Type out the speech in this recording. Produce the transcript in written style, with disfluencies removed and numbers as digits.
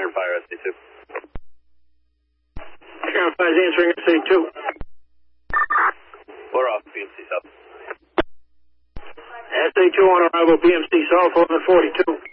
return fire SA2. Ground 5 is answering SA2. We're off BMC South. SA2 on arrival, BMC South, 1142.